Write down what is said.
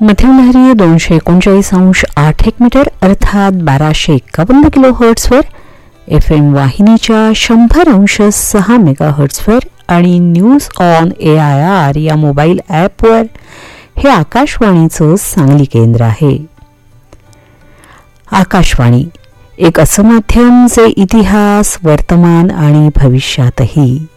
मध्यमलहरी 239.8 metre अर्थात 1251 kilo हर्ट्सवर, FM वाहिनीच्या 100.6 मेगाहर्ट्सवर आणि न्यूज ऑन AIR या मोबाईल ॲपवर हे आकाशवाणीचं सांगली केंद्र आहे. आकाशवाणी एक असं माध्यम जे इतिहास, वर्तमान आणि भविष्यातही